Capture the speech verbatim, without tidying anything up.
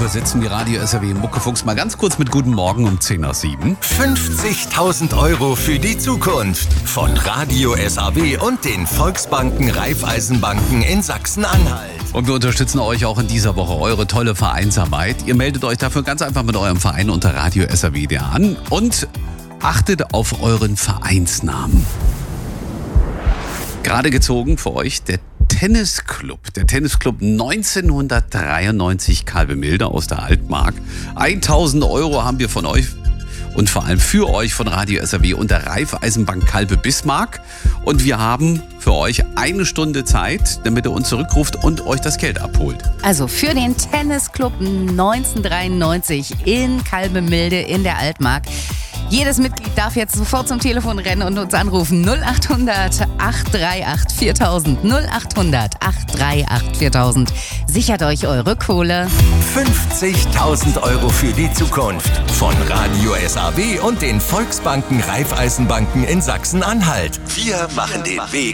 setzen die Radio S R W Muckefuchs mal ganz kurz mit Guten Morgen um zehn nach sieben. fünfzigtausend Euro für die Zukunft von Radio S R W und den Volksbanken Raiffeisenbanken in Sachsen-Anhalt. Und wir unterstützen euch auch in dieser Woche eure tolle Vereinsarbeit. Ihr meldet euch dafür ganz einfach mit eurem Verein unter radio S R W punkt D an und achtet auf euren Vereinsnamen. Gerade gezogen für euch der Tennisclub, der Tennisclub neunzehnhundertdreiundneunzig Kalbemilde aus der Altmark. tausend Euro haben wir von euch und vor allem für euch von Radio S R W und der Raiffeisenbank Kalbe Bismarck. Und wir haben für euch eine Stunde Zeit, damit ihr uns zurückruft und euch das Geld abholt. Also für den Tennisclub neunzehnhundertdreiundneunzig in Kalbemilde in der Altmark. Jedes Mitglied darf jetzt sofort zum Telefon rennen und uns anrufen. null achthundert, acht drei acht, viertausend. null achthundert, acht drei acht, viertausend. Sichert euch eure Kohle. fünfzigtausend Euro für die Zukunft von Radio S R W und den Volksbanken Raiffeisenbanken in Sachsen-Anhalt. Wir machen den Weg